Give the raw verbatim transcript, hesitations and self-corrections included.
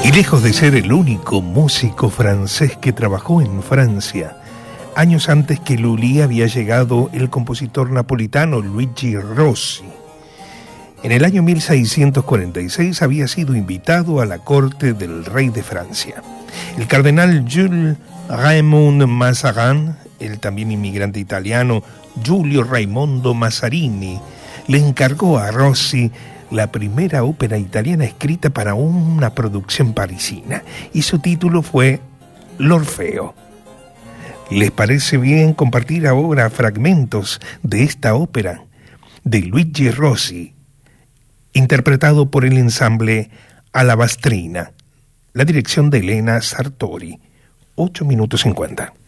Y lejos de ser el único músico francés que trabajó en Francia, años antes que Lully había llegado el compositor napolitano Luigi Rossi. En el año mil seiscientos cuarenta y seis había sido invitado a la corte del rey de Francia. El cardenal Jules Raymond Mazarin, el también inmigrante italiano Giulio Raimondo Mazzarini, le encargó a Rossi la primera ópera italiana escrita para una producción parisina, y su título fue L'Orfeo. ¿Les parece bien compartir ahora fragmentos de esta ópera de Luigi Rossi, interpretado por el ensamble Alabastrina? La dirección de Elena Sartori. ocho minutos cincuenta.